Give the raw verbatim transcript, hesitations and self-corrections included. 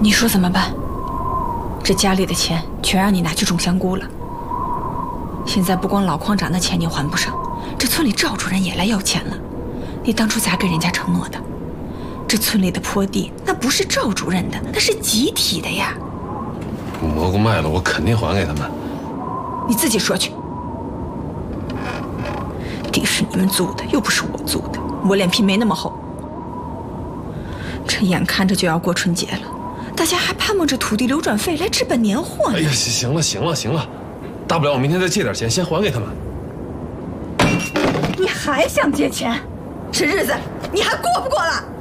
你说怎么办？这家里的钱全让你拿去种香菇了。现在不光老矿长的钱你还不上，这村里赵主任也来要钱了。你当初咋跟人家承诺的？这村里的坡地那不是赵主任的，那是集体的呀。 蘑菇卖了，我肯定还给他们。 你自己说去。地是你们租的，又不是我租的，我脸皮没那么厚。这眼看着就要过春节了，大家还盼望着土地流转费来置办年货呢。 哎呀，行了行了行了，大不了我明天再借点钱，先还给他们。 你还想借钱？这日子你还过不过了？